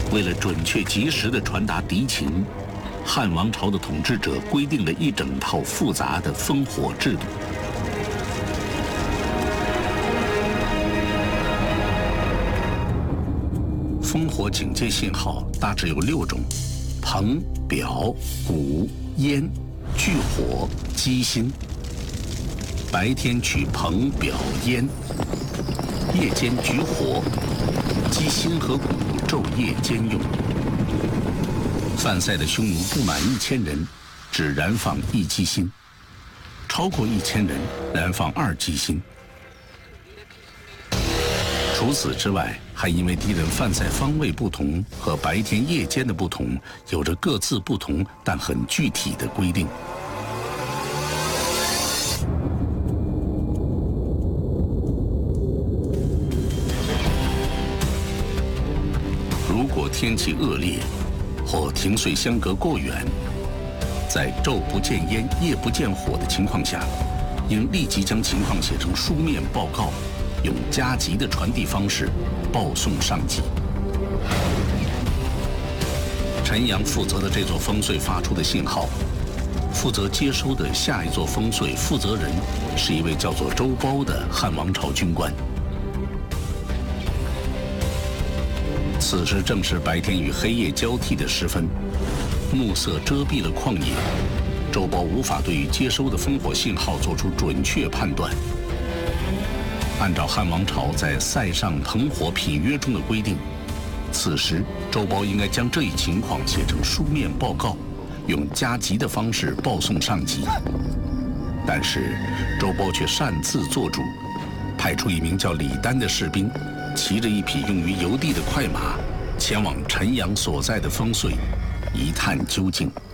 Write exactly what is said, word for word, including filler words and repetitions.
为了准确及时地传达敌情，汉王朝的统治者规定了一整套复杂的烽火制度。烽火警戒信号大致有六种：朋、表、鼓、烟、炬火、机芯。白天取朋、表、烟，夜间举火，机芯和鼓昼夜兼用。犯塞的匈奴不满一千人，只燃放一机芯；超过一千人，燃放二机芯。除此之外，还因为敌人犯塞方位不同和白天夜间的不同，有着各自不同但很具体的规定。如果天气恶劣，或停水相隔过远，在昼不见烟、夜不见火的情况下，应立即将情况写成书面报告，用加急的传递方式报送上级。陈阳负责的这座烽燧发出的信号，负责接收的下一座烽燧负责人是一位叫做周褒的汉王朝军官。此时正是白天与黑夜交替的时分，暮色遮蔽了旷野，周褒无法对于接收的烽火信号做出准确判断。按照汉王朝在塞上腾火品约中的规定，此时周褒应该将这一情况写成书面报告，用加急的方式报送上级。但是周褒却擅自做主，派出一名叫李丹的士兵，骑着一匹用于邮递的快马，前往陈阳所在的烽燧，一探究竟。